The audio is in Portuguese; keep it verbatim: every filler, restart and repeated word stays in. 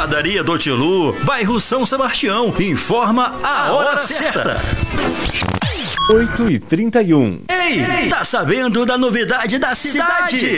Padaria do Tilu, bairro São Sebastião. Informa a hora certa. oito e trinta e um. Ei, tá sabendo da novidade da cidade?